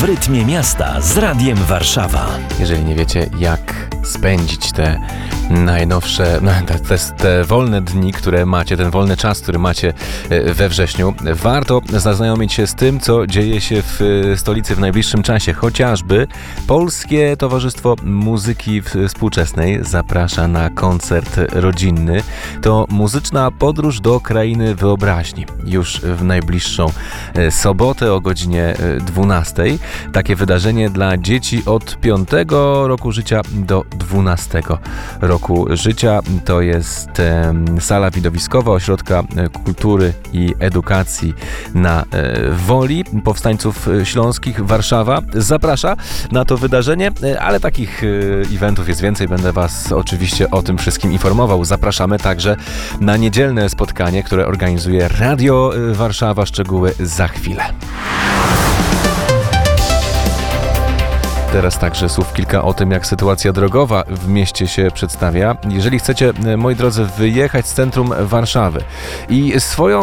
W rytmie miasta z Radiem Warszawa. Jeżeli nie wiecie, jak spędzić te najnowsze, te wolne dni, które macie, ten wolny czas, który macie we wrześniu, warto zaznajomić się z tym, co dzieje się w stolicy w najbliższym czasie. Chociażby Polskie Towarzystwo Muzyki Współczesnej zaprasza na koncert rodzinny. To muzyczna podróż do krainy wyobraźni. Już w najbliższą sobotę o godzinie 12. Takie wydarzenie dla dzieci od 5 roku życia do 12 roku życia. To jest sala widowiskowa Ośrodka Kultury i Edukacji na Woli Powstańców Śląskich Warszawa. Zaprasza na to wydarzenie, ale takich eventów jest więcej. Będę Was oczywiście o tym wszystkim informował. Zapraszamy także na niedzielne spotkanie, które organizuje Radio Warszawa. Szczegóły za chwilę. Teraz także słów kilka o tym, jak sytuacja drogowa w mieście się przedstawia. Jeżeli chcecie, moi drodzy, wyjechać z centrum Warszawy i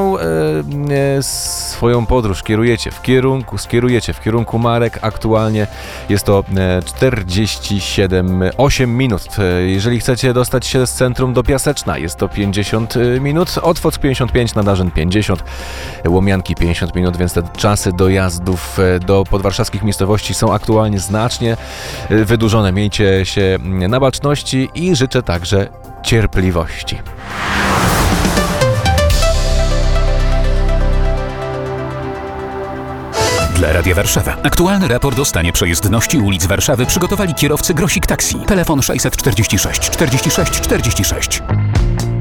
swoją podróż skierujecie w kierunku Marek, aktualnie jest to 8 minut. Jeżeli chcecie dostać się z centrum do Piaseczna, jest to 50 minut, Otwock 55, Nadarzyn 50, Łomianki 50 minut, więc te czasy dojazdów do podwarszawskich miejscowości są aktualnie znacznie wydłużone. Miejcie się na baczności i życzę także cierpliwości. Dla Radia Warszawa. Aktualny raport o stanie przejezdności ulic Warszawy przygotowali kierowcy Grosik Taxi. Telefon 646 46 46.